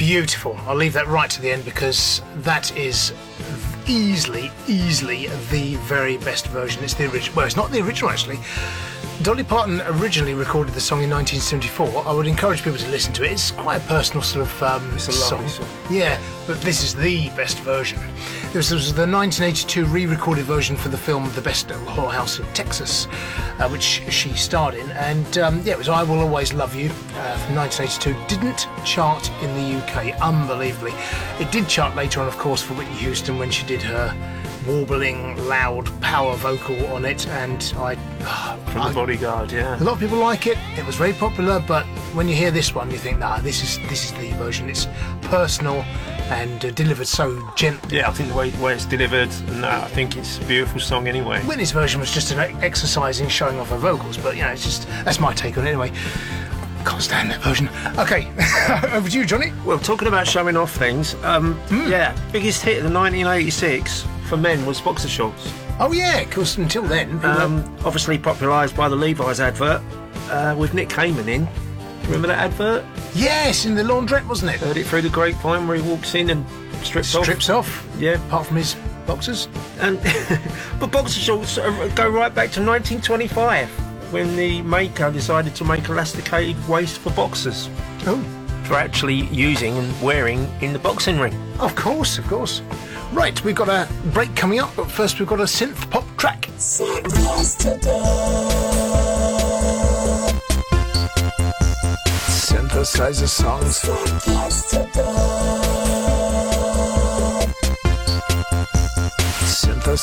Beautiful. I'll leave that right to the end because that is easily the very best version. It's the original. Well, it's not the original actually. Dolly Parton originally recorded the song in 1974. I would encourage people to listen to it. It's quite a personal sort of It's a lovely song. Yeah, but this is the best version. This was the 1982 re-recorded version for the film The Best Whole House in Texas, which she starred in. And it was I Will Always Love You from 1982. Didn't chart in the UK, unbelievably. It did chart later on, of course, for Whitney Houston when she did her warbling, loud power vocal on it, and From The Bodyguard, yeah. a lot of people like it. It was very popular, but when you hear this one, you think, nah, this is the version. It's personal and delivered so gently. Yeah, I think the way it's delivered, and I think it's a beautiful song anyway. Whitney's version was just an exercise in showing off her vocals, but it's just that's my take on it anyway. Can't stand that version. Okay, over to you, Johnny. Well, talking about showing off things, biggest hit of the 1986 for men was Boxer Shorts. Oh yeah, because until then, Obviously popularised by the Levi's advert with Nick Cayman in. Remember that advert? yes, in the laundrette, wasn't it? Heard it through the grapevine where he walks in and strips off. Yeah, apart from his boxers. And but Boxer Shorts go right back to 1925 when the maker decided to make elasticated waist for boxers Oh, for actually using and wearing in the boxing ring. of course. Right, we've got a break coming up, but first we've got a synth pop track. Synthesizer songs.